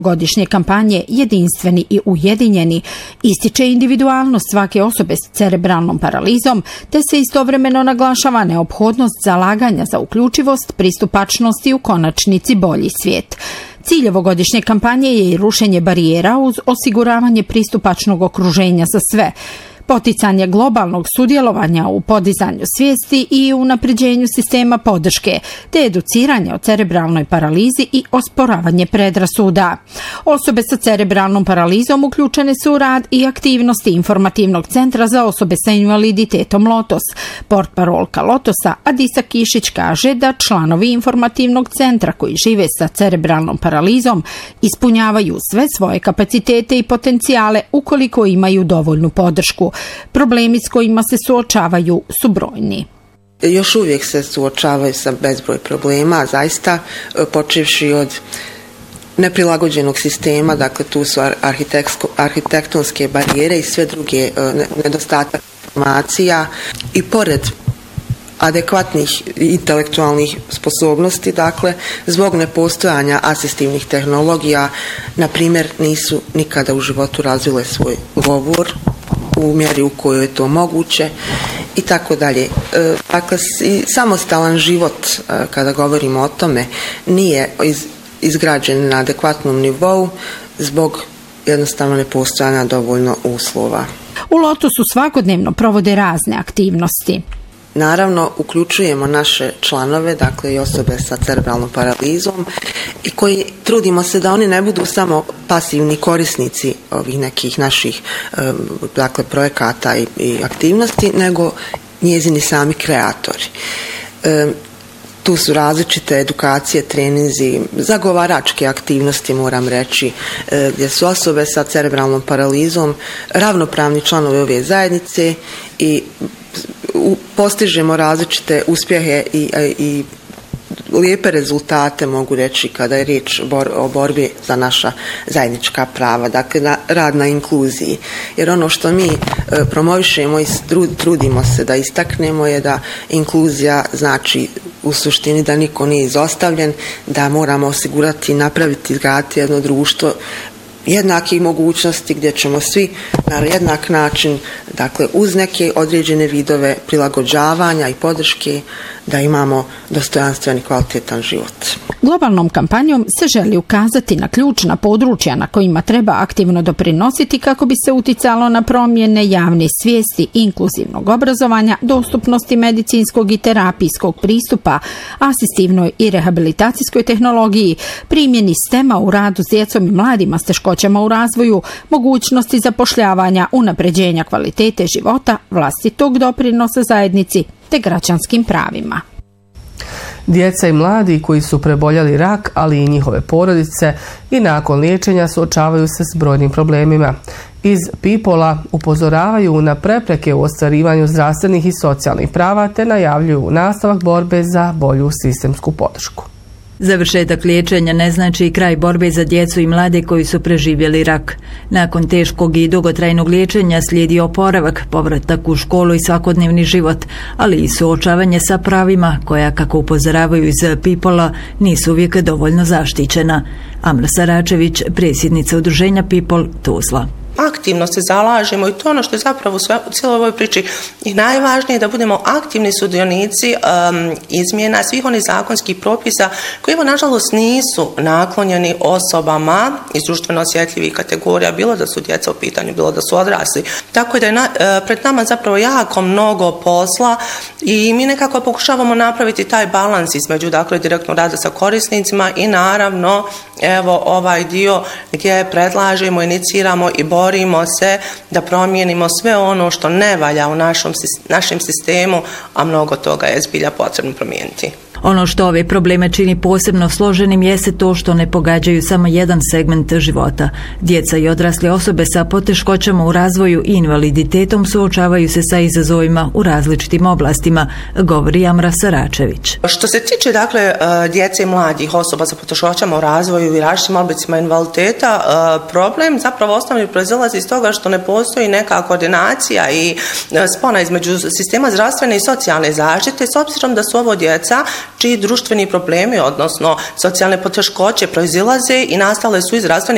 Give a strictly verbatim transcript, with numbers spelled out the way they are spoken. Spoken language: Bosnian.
Godišnje kampanje Jedinstveni i ujedinjeni ističe individualnost svake osobe s cerebralnom paralizom, te se istovremeno naglašava neophodnost zalaganja za uključivost, pristupačnost i u konačnici bolji svijet. Cilj ovogodišnje kampanje je i rušenje barijera uz osiguravanje pristupačnog okruženja za sve, poticanje globalnog sudjelovanja u podizanju svijesti i unapređenju sistema podrške, te educiranje o cerebralnoj paralizi i osporavanje predrasuda. Osobe sa cerebralnom paralizom uključene su u rad i aktivnosti Informativnog centra za osobe sa invaliditetom Lotos. Portparolka Lotosa Adisa Kišić kaže da članovi Informativnog centra koji žive sa cerebralnom paralizom ispunjavaju sve svoje kapacitete i potencijale ukoliko imaju dovoljnu podršku. Problemi s kojima se suočavaju su brojni. Još uvijek se suočavaju sa bezbroj problema, zaista počevši od neprilagođenog sistema, dakle tu su arhitektonske barijere i sve druge nedostatak informacija i pored adekvatnih intelektualnih sposobnosti, dakle, zbog nepostojanja asistivnih tehnologija, na primjer, nisu nikada u životu razvile svoj govor u mjeri u kojoj je to moguće i tako dalje. Dakle, samostalan život, kada govorimo o tome, nije izgrađen na adekvatnom nivou zbog jednostavno nepostojanja dovoljno uslova. U Lotosu svakodnevno provode razne aktivnosti. Naravno, uključujemo naše članove, dakle i osobe sa cerebralnom paralizom, i koji trudimo se da oni ne budu samo pasivni korisnici ovih nekih naših dakle, projekata i, i aktivnosti, nego njezini sami kreatori. E, tu su različite edukacije, treninzi, zagovaračke aktivnosti, moram reći, e, gdje su osobe sa cerebralnom paralizom ravnopravni članovi ove zajednice i postižemo različite uspjehe i, i lijepe rezultate, mogu reći, kada je riječ o borbi za naša zajednička prava, dakle na, rad na inkluziji. Jer ono što mi e, promovišemo i trudimo se da istaknemo je da inkluzija znači u suštini da niko nije izostavljen, da moramo osigurati, napraviti, izgraditi jedno društvo jednakih mogućnosti gdje ćemo svi na jednak način, dakle uz neke određene vidove prilagođavanja i podrške, da imamo dostojanstven i kvalitetan život. Globalnom kampanjom se želi ukazati na ključna područja na kojima treba aktivno doprinositi kako bi se uticalo na promjene javne svijesti, inkluzivnog obrazovanja, dostupnosti medicinskog i terapijskog pristupa, asistivnoj i rehabilitacijskoj tehnologiji, primjeni stema u radu s djecom i mladima s teškoćama u razvoju, mogućnosti zapošljavanja, unapređenja kvalitete života, vlastitog doprinosa zajednici te građanskim pravima. Djeca i mladi koji su preboljeli rak, ali i njihove porodice i nakon liječenja suočavaju se s brojnim problemima. Iz Pipola upozoravaju na prepreke u ostvarivanju zdravstvenih i socijalnih prava te najavljuju nastavak borbe za bolju sistemsku podršku. Završetak liječenja ne znači i kraj borbe za djecu i mlade koji su preživjeli rak. Nakon teškog i dugotrajnog liječenja slijedi oporavak, povratak u školu i svakodnevni život, ali i suočavanje sa pravima koja, kako upozoravaju iz Pipola, nisu uvijek dovoljno zaštićena. Amra Saračević, predsjednica udruženja People Tuzla. Aktivno se zalažemo i to ono što je zapravo u cijeloj ovoj priči i najvažnije, da budemo aktivni sudionici um, izmjena svih onih zakonskih propisa koji evo nažalost nisu naklonjeni osobama iz društveno osjetljivih kategorija, bilo da su djeca u pitanju, bilo da su odrasli. Tako da je na, uh, pred nama zapravo jako mnogo posla i mi nekako pokušavamo napraviti taj balans između, dakle, direktnog rada sa korisnicima i naravno evo ovaj dio gdje predlažemo, iniciramo i borimo se da promijenimo sve ono što ne valja u našom, našem sistemu, a mnogo toga je zbilja potrebno promijeniti. Ono što ove probleme čini posebno složenim jeste to što ne pogađaju samo jedan segment života. Djeca i odrasle osobe sa poteškoćama u razvoju i invaliditetom suočavaju se sa izazovima u različitim oblastima, govori Amra Saračević. Što se tiče, dakle, djece i mladih osoba sa poteškoćama u razvoju i različitim oblicima invaliditeta, problem zapravo osnovni proizilazi iz toga što ne postoji neka koordinacija i spona između sistema zdravstvene i socijalne zaštite, s obzirom da su ovo djeca čiji društveni problemi, odnosno socijalne poteškoće, proizilaze i nastale su iz zdravstvenih